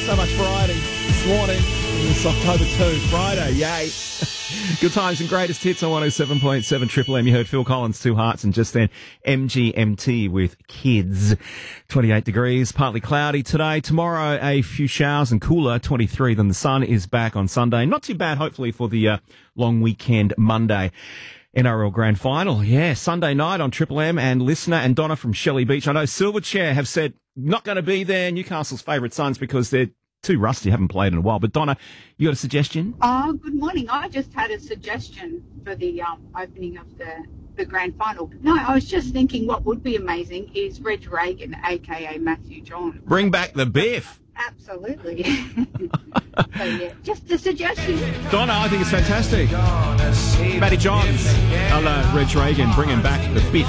So much variety this morning. It's October 2, Friday. Yay. Good times and greatest hits on 107.7 Triple M. You heard Phil Collins, Two Hearts, and just then MGMT with Kids. 28 degrees, partly cloudy today. Tomorrow, a few showers and cooler, 23. Then the sun is back on Sunday. Not too bad, hopefully, for the long weekend Monday. NRL Grand Final, yeah, Sunday night on Triple M, and Listener and Donna from Shelley Beach. I know Silverchair have said not going to be there, Newcastle's favourite Suns, because they're too rusty, haven't played in a while. But Donna, you got a suggestion? Oh, good morning. I just had a suggestion for the opening of the Grand Final. No, I was just thinking what would be amazing is Reg Reagan, a.k.a. Matthew John. Bring back the Biff. Absolutely. So, yeah, just a suggestion. Donna, I think it's fantastic. Matty Johns, Reg Reagan, bringing back the Biff.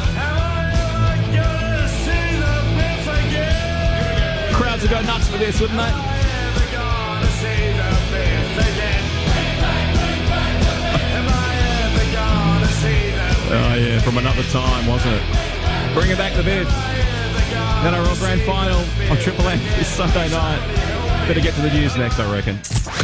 Crowds would go nuts for this, wouldn't they? Oh, yeah, from another time, wasn't it? Bringing back the Biff. NRL Grand Final on Triple M this Sunday night. Better get to the news next, I reckon.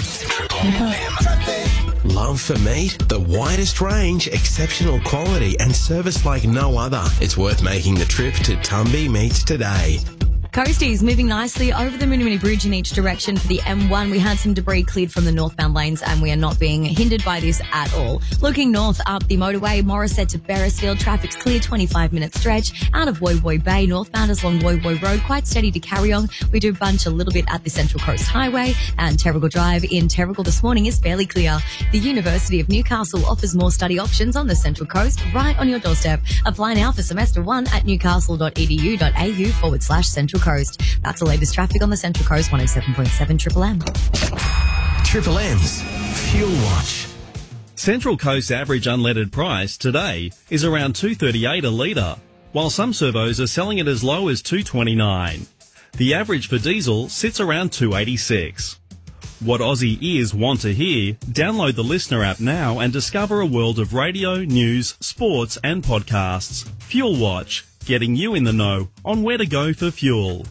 Love for meat? The widest range, exceptional quality and service like no other. It's worth making the trip to Tumby Meats today. Coasties moving nicely over the Moonee Bridge in each direction for the M1. We had some debris cleared from the northbound lanes and we are not being hindered by this at all. Looking north up the motorway, Morisset to Beresfield, traffic's clear, 25-minute stretch. Out of Woy Woy Bay, northbounders along Woy Woy Road, quite steady to carry on. We do bunch a little bit at the Central Coast Highway, and Terrigal Drive in Terrigal this morning is fairly clear. The University of Newcastle offers more study options on the Central Coast right on your doorstep. Apply now for semester 1 at newcastle.edu.au/Central Coast. That's the latest traffic on the Central Coast, 107.7 Triple M. Triple M's Fuel Watch. Central Coast average unleaded price today is around $2.38 a litre, while some servos are selling it as low as $2.29. The average for diesel sits around $2.86. What Aussie ears want to hear? Download the Listener app now and discover a world of radio, news, sports and podcasts. Fuel Watch, getting you in the know on where to go for fuel.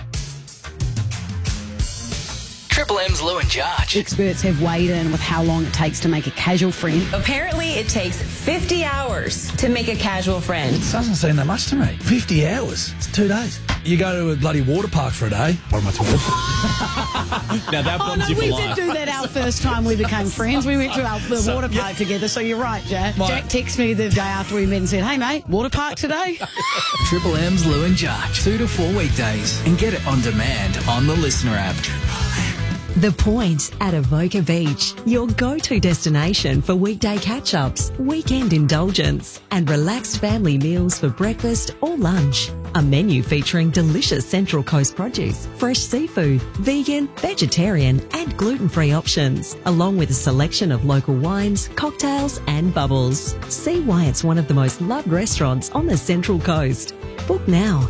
Triple M's Lou and Jarge. Experts have weighed in with how long it takes to make a casual friend. Apparently, it takes 50 hours to make a casual friend. It doesn't seem that much to me. 50 hours. It's 2 days. You go to a bloody water park for a day. What am I talking about? Now that bonds you for we life. did do that our first time we became friends. We went to the water park together, so you're right, Jack. Jack texted me the day after we met and said, hey, mate, water park today? Triple M's Lou and Jarge. 2 to 4 weekdays. And get it on demand on the Listener app. The Point at Avoca Beach, your go-to destination for weekday catch-ups, weekend indulgence and relaxed family meals for breakfast or lunch. A menu featuring delicious Central Coast produce, fresh seafood, vegan, vegetarian and gluten-free options, along with a selection of local wines, cocktails and bubbles. See why it's one of the most loved restaurants on the Central Coast. Book now.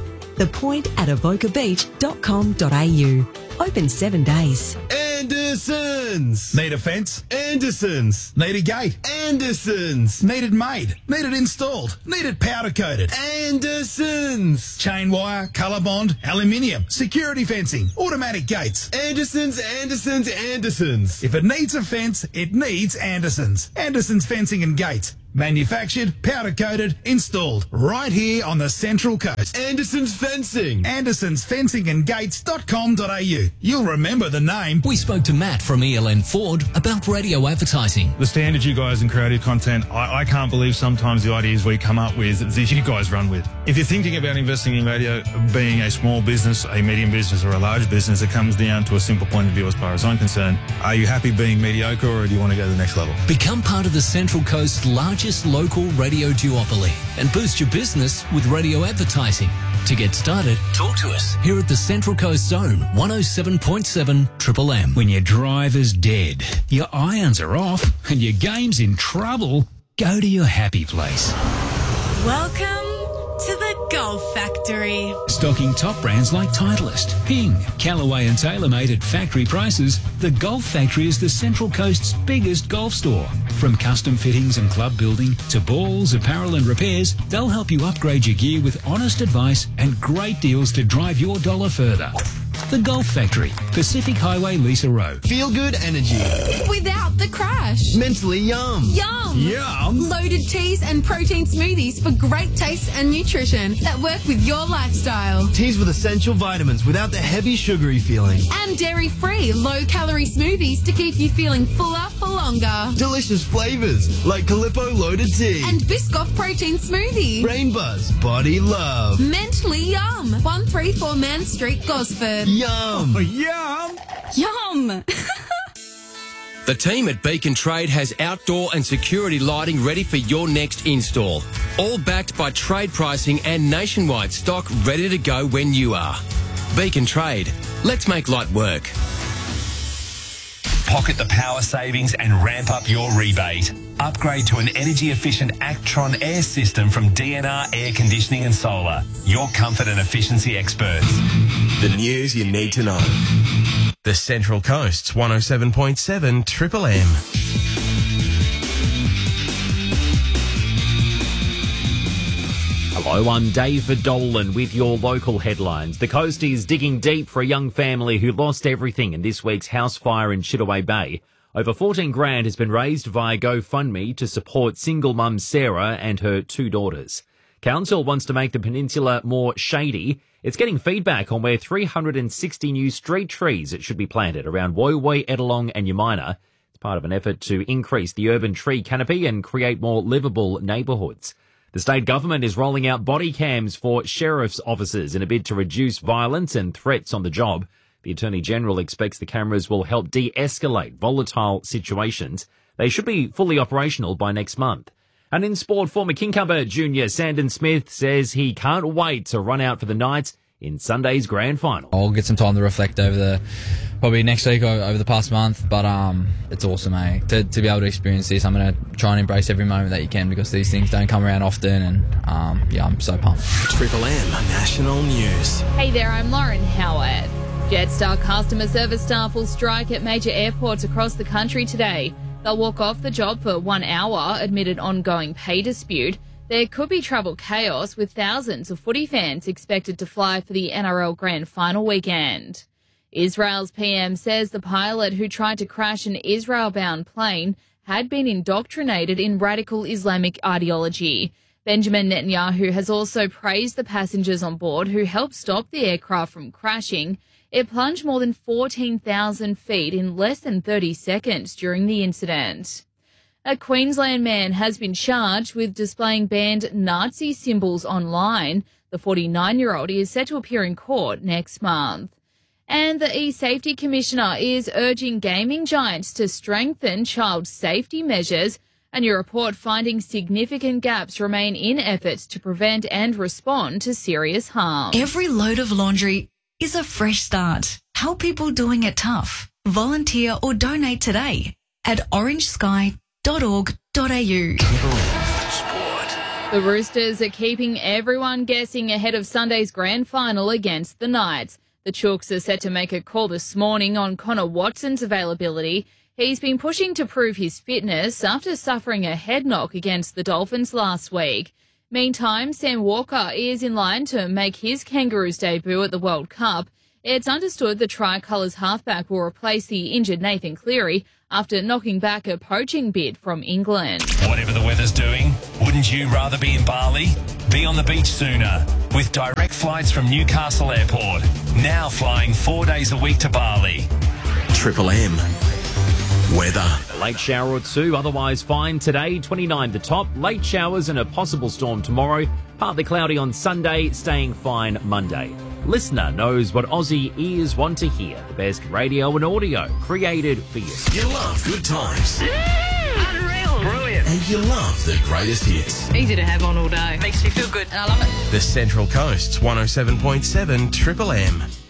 thepointatavocabeach.com.au. Open 7 days. Andersons. Need a fence? Andersons. Need a gate? Andersons. Need it made? Need it installed? Need it powder coated? Andersons. Chain wire, colour bond, aluminium, security fencing, automatic gates. Andersons, Andersons, Andersons. If it needs a fence, it needs Andersons. Andersons Fencing and Gates. Manufactured, powder coated, installed right here on the Central Coast. Andersons Fencing. AndersonsFencingandGates.com.au. You'll remember the name. We spoke to Matt from ELN Ford about radio advertising. The standards you guys in creative content, I can't believe sometimes the ideas we come up with that you guys run with. If you're thinking about investing in radio, being a small business, a medium business or a large business, it comes down to a simple point of view as far as I'm concerned. Are you happy being mediocre or do you want to go to the next level? Become part of the Central Coast's largest local radio duopoly and boost your business with radio advertising. To get started, talk to us here at the Central Coast Zone, 107.7 Triple M. When your drive is dead, your irons are off and your game's in trouble, go to your happy place. Welcome to the Golf Factory. Stocking top brands like Titleist, Ping, Callaway and TaylorMade at factory prices, the Golf Factory is the Central Coast's biggest golf store. From custom fittings and club building to balls, apparel and repairs, they'll help you upgrade your gear with honest advice and great deals to drive your dollar further. The Golf Factory, Pacific Highway, Lisa Road. Feel good energy. Without the crash. Mentally yum. Yum! Yum. Loaded teas and protein smoothies for great taste and nutrition that work with your lifestyle. Teas with essential vitamins without the heavy sugary feeling. And dairy-free, low-calorie smoothies to keep you feeling fuller for longer. Delicious flavours like Calippo Loaded Tea. And Biscoff Protein Smoothie. Brain Buzz Body Love. Mentally Yum. 134 Man Street, Gosford. Yum. Yum. Yum. The team at Beacon Trade has outdoor and security lighting ready for your next install. All backed by trade pricing and nationwide stock ready to go when you are. Beacon Trade. Let's make light work. Pocket the power savings and ramp up your rebate. Upgrade to an energy-efficient Actron air system from DNR Air Conditioning and Solar. Your comfort and efficiency experts. The news you need to know. The Central Coast's 107.7 Triple M. Hello, I'm David Dolan with your local headlines. The coast is digging deep for a young family who lost everything in this week's house fire in Chittaway Bay. Over 14 grand has been raised via GoFundMe to support single mum Sarah and her 2 daughters. Council wants to make the peninsula more shady. It's getting feedback on where 360 new street trees should be planted around Woy Woy, Ettalong and Yamina. It's part of an effort to increase the urban tree canopy and create more livable neighbourhoods. The state government is rolling out body cams for sheriff's officers in a bid to reduce violence and threats on the job. The Attorney-General expects the cameras will help de-escalate volatile situations. They should be fully operational by next month. And in sport, former Kincumber junior Sandon Smith says he can't wait to run out for the Knights in Sunday's grand final. I'll get some time to reflect over probably next week or over the past month, but it's awesome, to be able to experience this. I'm going to try and embrace every moment that you can because these things don't come around often, and I'm so pumped. Triple M National News. Hey there, I'm Lauren Howard. Jetstar customer service staff will strike at major airports across the country today. They'll walk off the job for 1 hour amid an ongoing pay dispute. There could be travel chaos with thousands of footy fans expected to fly for the NRL Grand Final weekend. Israel's PM says the pilot who tried to crash an Israel-bound plane had been indoctrinated in radical Islamic ideology. Benjamin Netanyahu has also praised the passengers on board who helped stop the aircraft from crashing. It plunged more than 14,000 feet in less than 30 seconds during the incident. A Queensland man has been charged with displaying banned Nazi symbols online. The 49-year-old is set to appear in court next month. And the e-Safety Commissioner is urging gaming giants to strengthen child safety measures. A new report finding significant gaps remain in efforts to prevent and respond to serious harm. Every load of laundry is a fresh start. Help people doing it tough. Volunteer or donate today at orangesky.org.au. The Roosters are keeping everyone guessing ahead of Sunday's grand final against the Knights. The Chooks are set to make a call this morning on Connor Watson's availability. He's been pushing to prove his fitness after suffering a head knock against the Dolphins last week. Meantime, Sam Walker is in line to make his Kangaroos debut at the World Cup. It's understood the Tricolours halfback will replace the injured Nathan Cleary after knocking back a poaching bid from England. Whatever the weather's doing, wouldn't you rather be in Bali? Be on the beach sooner with direct flights from Newcastle Airport. Now flying 4 days a week to Bali. Triple M. Weather. A late shower or two, otherwise fine today, 29 the top. Late showers and a possible storm tomorrow. Partly cloudy on Sunday, staying fine Monday. Listener knows what Aussie ears want to hear. The best radio and audio created for you. You love good times. Unreal. Brilliant. And you love the greatest hits. Easy to have on all day. Makes me feel good. And I love it. The Central Coast's 107.7 Triple M.